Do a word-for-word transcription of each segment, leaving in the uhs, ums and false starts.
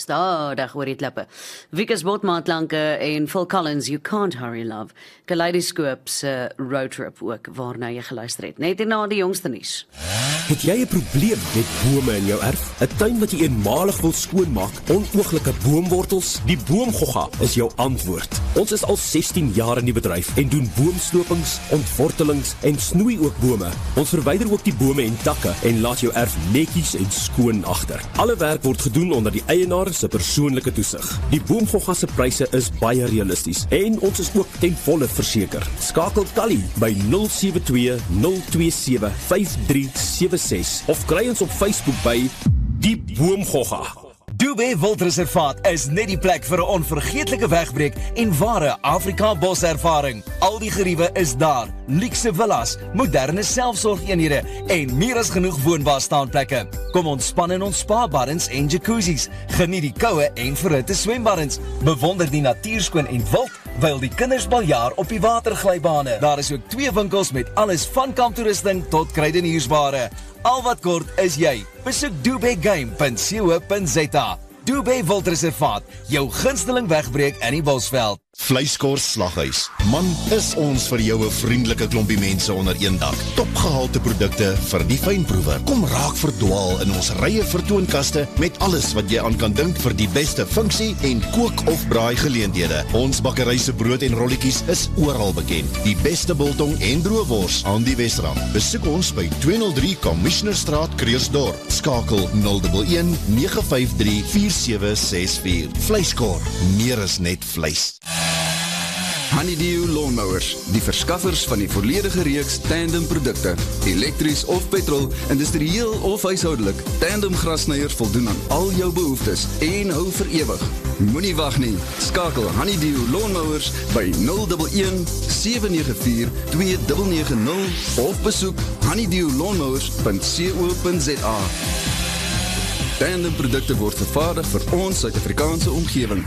stadig oor die klippe. Wikus Botmaatlanke en Phil Collins, You Can't Hurry Love. Kaleidoscope se Road Trip ook, waarna jy geluister het. Net hierna die jongste nuus. Het jy 'n probleem met bome in jou erf? 'n Tuin wat jy eenmalig wil skoonmaak, onooglike boomwortels? Die Boomgogga is jou antwoord. Ons is al sestien jaar in die bedryf en doen boomslopings, ontwortelings en snoei ook bome. Ons verwyder ook die bome en takke en laat jou erf netjies en skoon agter. Alle werk word gedoen onder die eienaar se persoonlike toesig. Die Boomgogga se pryse is baie realisties en ons is ook ten volle verseker. Skakel Kali by nul sewe twee nul twee sewe vyf drie sewe ses of kry ons op Facebook by Die Boomgogga. Dubé Wildreservaat is net die plek vir 'n onvergeetlike wegbreek en ware Afrika boservaring. Al die geriewe is daar, luukse villas, moderne selfsorgeenhede en meer as genoeg woonbare staanplekke. Kom ontspan in ons spa-baddens en jacuzzis, geniet die koue en verhitte swembaddens, bewonder die natuurskoon en wild, wyl die kinders baljaar op die waterglybane. Daar is ook twee winkels met alles van kamptoerusting tot kruideniersware. Al wat kort is jy. Besoek dubegame punt co punt za. Dubé Wildreservaat, jou gunsteling wegbreek in die Bosveld. Vleiskors Slaghuis. Man, is ons vir jou 'n vriendelike klompie mense onder een dak. Topgehalte produkte vir die fynproewer. Kom raak verdwaal in ons rye vertoonkaste met alles wat jy aan kan dink vir die beste funksie en kook of braai geleenthede. Ons bakkery se brood en rolletjies is oral bekend. Die beste biltong en droëwors aan die Wesrand. Besoek ons by tweehonderd drie Commissionerstraat, Krugersdorp. Skakel nul een een nege vyf drie vier sewe ses vier. Vleiskor, meer as net vleis. Honeydew Lawnmowers, die verskaffers van die volledige reeks tandem produkte, elektries of petrol, industrieel of huishoudelik. Tandem grasnyers voldoen aan al jou behoeftes en hou vir ewig. Moenie wag nie, skakel Honeydew Lawnmowers by nul een een sewe nege vier twee nege nege nul of besoek honeydew lawnmowers punt co punt za. Tandem produkte word vervaardig vir ons Suid-Afrikaanse omgewing.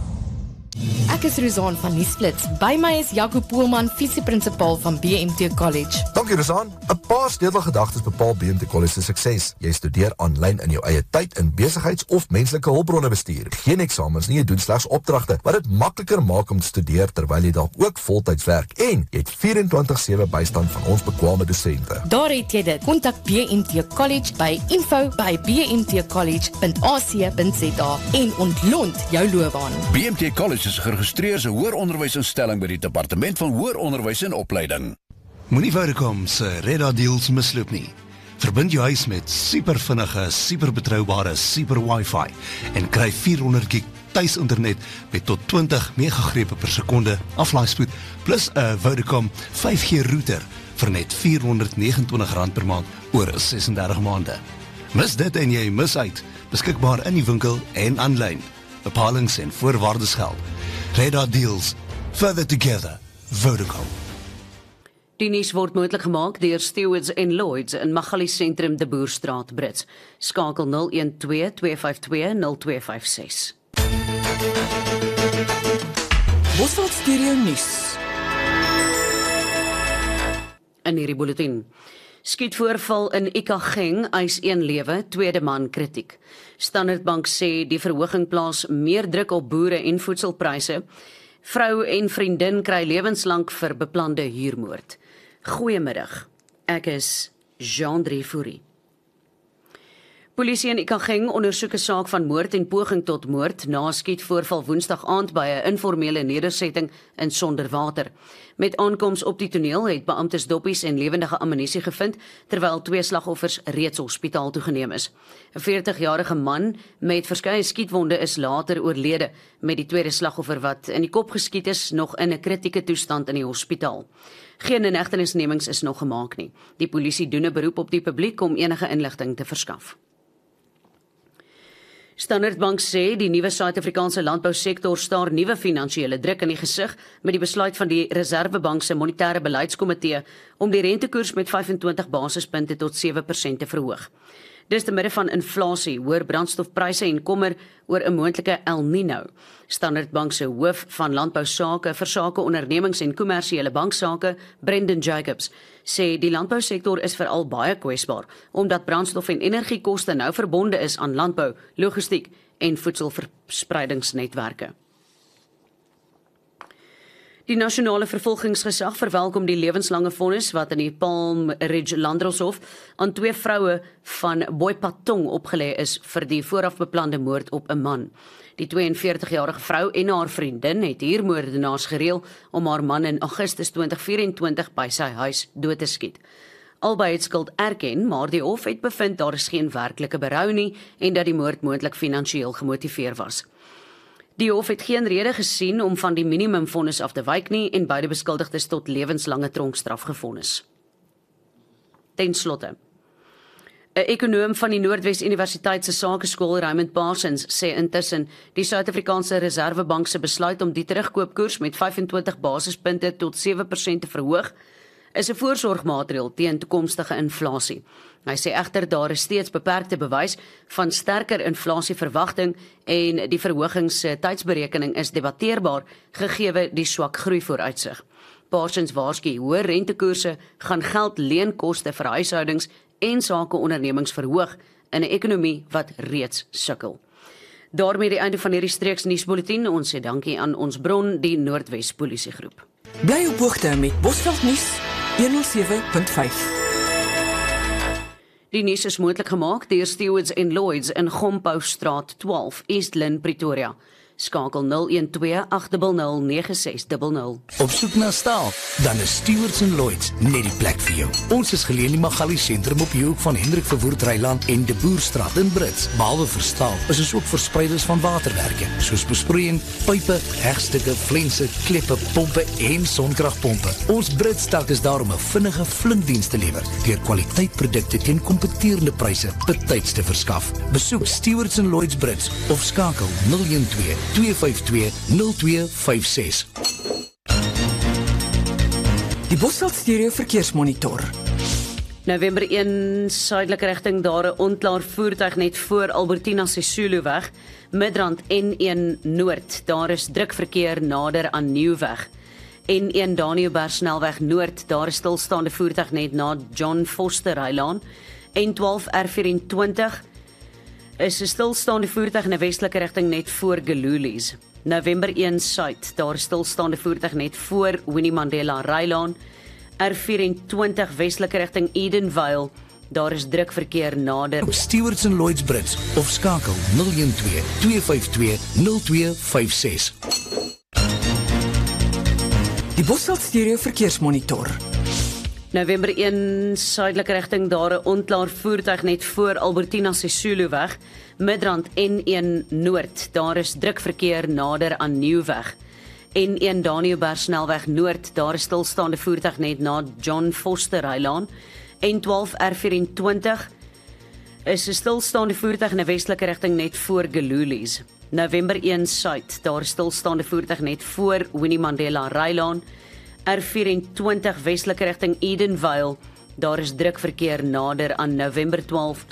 Ek is Rozaan van Nuusflits. By my is Jaco Poelman, visieprinsipal van B M T College. Dankie Rozaan. 'n Paar sleutelgedagtes bepaal B M T College se sukses. Jy studeer aanlyn in jou eie tyd in besigheids- of menslike hulpbronne bestuur. Geen eksamens nie, jy doen slegs opdragte, wat dit makliker maak om te studeer terwyl jy dalk ook voltyds werk. En jy het vyf vier sewe bystand van ons bekwame dosente. Daar het jy dit. Kontak B M T College by info by b m t college punt a c punt za en ontlont jou loopbaan. B M T College is geregistreerde hoëronderwysinstelling by die Departement van Hoëronderwys en Opleiding. Moenie Vodacom se Reda deals misloop nie. Verbind jou huis met supervinnige, superbetroubare super wifi en kry vierhonderd gig tuisinternet met tot twintig megagrepe per sekonde aflaaispoed plus 'n Vodacom vyf G router vir net vierhonderd vyf nege rand per maand oor ses en dertig maande. Mis dit en jy mis uit. Beskikbaar in die winkel en aanlyn. Bepalings en voorwaardes geld. Reda deals, further together, Vodacom. Die nuus word moontlik gemaak deur Stewards en Lloyds in Magalies Sentrum, De Boerstraat, Brits. Skakel nul een twee twee vyf twee nul twee vyf ses. Bosveld Studio Nuus. In hierdie bulletin. Skietvoorval in Ikageng eis een lewe, tweede man kritiek. Standard Bank sê die verhoging plaas meer druk op boere en voedselpryse. Vrou en vriendin kry lewenslank vir beplande huurmoord. Goeiemiddag, ek is Jean-Drie Fourie. Polisie in Ikageng ondersoek 'n saak van moord en poging tot moord na skietvoorval Woensdag aand by 'n informele nedersetting in Sonderwater. Met aankoms op die toneel het beamptes doppies en lewendige ammunisie gevind, terwyl twee slagoffers reeds hospitaal toegeneem is. 'n veertigjarige man met verskeie skietwonde is later oorlede, met die tweede slagoffer wat in die kop geskiet is nog in 'n kritieke toestand in die hospitaal. Geen inhegtenisnemings is nog gemaak nie. Die polisie doen 'n beroep op die publiek om enige inligting te verskaf. Standard Bank sê die nuwe Suid-Afrikaanse landbousektor staar nuwe finansiële druk in die gesig met die besluit van die Reserwebank se monetêre beleidskomitee om die rentekoers met vyf en twintig basispunte tot sewe persent te verhoog. Dis te midde van inflasie, hoër brandstofpryse en kommer oor 'n moontlike El Nino. Standard Bank se hoof van landbousake, versake ondernemings en kommersiële banksaake, Brendan Jacobs, sê die landbousektor is veral baie kwesbaar omdat brandstof en energiekoste nou verbonde is aan landbou, logistiek en voedselverspreidingsnetwerke. Die nasionale vervolgingsgesag verwelkom die lewenslange vonnis wat in die Palm Ridge Landdroshof aan twee vroue van Boipatong opgelê is vir die voorafbeplande moord op 'n man. Die tweeënveertigjarige vrou en haar vriendin het huurmoordenaars gereël om haar man in Augustus twintig vyf-en-twintig by sy huis dood te skiet. Albei het skuld erken, maar die hof het bevind daar is geen werklike berou nie en dat die moord moontlik finansiëel gemotiveer was. Die hof het geen rede gesien om van die minimumvonnis af te wyk nie en beide beskuldigdes tot lewenslange tronkstraf gevonnis. Ten slotte, 'n ekonoom van die Noordwes Universiteit se Sakeskool, Raymond Parsons, sê intussen die Suid-Afrikaanse Reservebank se besluit om die terugkoopkoers met vyf-en-twintig basispunte tot sewe persent te verhoog, is 'n voorsorgmaatreël teen toekomstige inflasie. Hy sê egter daar is steeds beperkte bewys van sterker inflasieverwagting en die verhoging se tydsberekening is debatteerbaar gegee die swak groeivooruitsig. Parsons waarsku hoë rentekoerse gaan geld leenkoste vir huishoudings en sakeondernemings verhoog in 'n ekonomie wat reeds sukkel. Daarmee die einde van hierdie streeks nuusbulletin. Ons sê dankie aan ons bron, die Noordwes Polisiegroep. Bly op hoogte met Bosveld nuus honderd sewe punt vyf. Die nuus is moontlik gemaak deur Stewards en Lloyds in Gompoustraat twaalf, East Lynn, Pretoria. Skakel nul een twee agt nul nul nege ses nul nul. Op soek na staal, dan is Stewards en Lloyds net die plek vir jou. Ons is geleë in die Magali sentrum op die hoek van Hendrik Verwoerd Rylaan en De Boerstraat in Brits. Behalwe vir staal, is ons ook verspreiders van waterwerke, soos besproeiing, pype, hegstukke, flense, kleppe, pompe en sonkragpompe. Ons Brits dak is daar om 'n vinnige flinkdiens te lewer, deur kwaliteitprodukte teen kompeterende pryse betyds te verskaf. Besoek Stewards en Lloyds Brits of skakel nul een twee twee vyf twee nul twee vyf ses. Die Bosveld Stereo Verkeersmonitor. November een suidelike rigting, daar 'n onklaar voertuig net voor Albertina Sisuluweg, Midrand N een Noord. Daar is druk verkeer nader aan Nieuwweg. N een Daniëlberg snelweg Noord, daar is stilstaande voertuig net na John Foster Rylaan. N twaalf R vyf-en-twintig is 'n stilstaande voertuig in 'n westelike rigting net voor Gelulies. November een Suid, daar is stilstaande voertuig net voor Winnie Mandela Rylaan. R vyf-en-twintig westelike rigting Edenvale, daar is druk verkeer nader. Op Stewards en Lloyds Brits of skakel nul een twee twee vyf twee nul twee vyf ses. Die Bosveld Stereo Verkeersmonitor. November een suidelike rigting, daar 'n onklaar voertuig net voor Albertina Sisuluweg, Midrand N een Noord. Daar is druk verkeer nader aan Nieuwweg. N een Daniëlberg snelweg Noord, daar is stilstaande voertuig net na John Foster Rylaan. N twaalf R vyf-en-twintig is 'n stilstaande voertuig in 'n westelike rigting net voor Gelulies. November een Suid, daar is stilstaande voertuig net voor Winnie Mandela Rylaan. R vyf-en-twintig westelike rigting Edenvale, daar is druk verkeer nader aan November twaalf